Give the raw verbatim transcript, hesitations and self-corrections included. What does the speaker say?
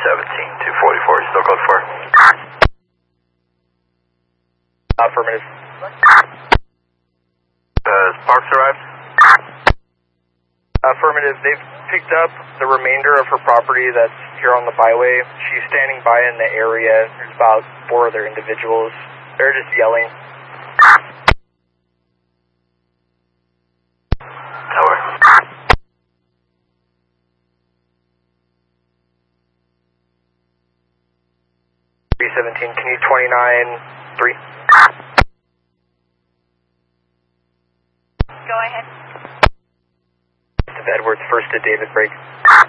seventeen, two forty-four, still code four. Affirmative. Uh, Sparks arrived? Affirmative. They've picked up the remainder of her property that's here on the byway. She's standing by in the area. There's about four other individuals. They're just yelling. Tower. three seventeen, can you twenty-nine three? Go ahead. To Edwards, first to David Break.